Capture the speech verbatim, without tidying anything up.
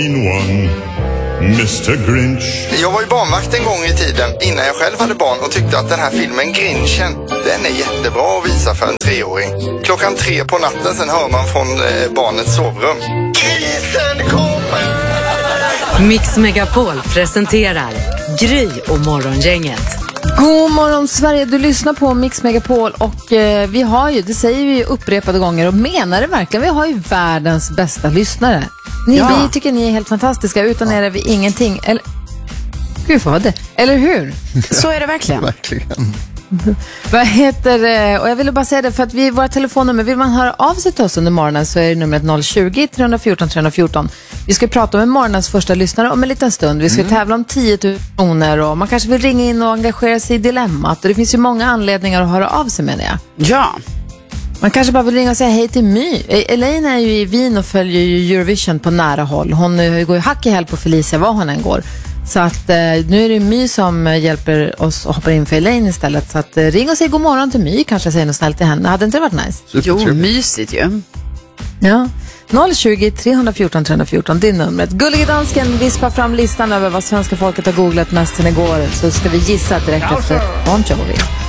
One, mister Grinch. Jag var ju barnvakt en gång i tiden innan jag själv hade barn och tyckte att den här filmen Grinchen, den är jättebra att visa för en treåring. Klockan tre på natten sen hör man från eh, barnets sovrum: Grisen kommer! Mix Megapol presenterar Gry och Morgongänget. God morgon Sverige, du lyssnar på Mix Megapol och eh, vi har ju, det säger vi ju upprepade gånger och menar det verkligen, vi har ju världens bästa lyssnare. Ni, ja. Vi tycker ni är helt fantastiska, utan er är vi ingenting. Eller, gud vad det, eller hur? Så är det verkligen. Verkligen. Vad heter det? Och jag ville bara säga det för att vi, våra telefonnummer, vill man höra av sig till oss under morgonen så är det numret noll tjugo, tre fjorton, tre fjorton. Vi ska prata med morgonens första lyssnare om en liten stund. Vi ska mm. tävla om tio tusen kronor och man kanske vill ringa in och engagera sig i dilemmat. Och det finns ju många anledningar att höra av sig med det. Ja. Man kanske bara vill ringa och säga hej till My. Elaine är ju i Wien och följer ju Eurovision på nära håll. Hon går ju hack i häl på Felicia var hon än går. Så att eh, nu är det My som hjälper oss att hoppa in för Elaine istället. Så att eh, ring och säg god morgon till My. Kanske säga något snällt till henne. Hade inte det varit nice? Super, jo, super. Mysigt ju. Ja. noll tjugo, tre fjorton, tre fjorton, det är numret. Gullige dansken vispar fram listan över vad svenska folket har googlat mest sen igår. Så ska vi gissa direkt efter Bon Jovi.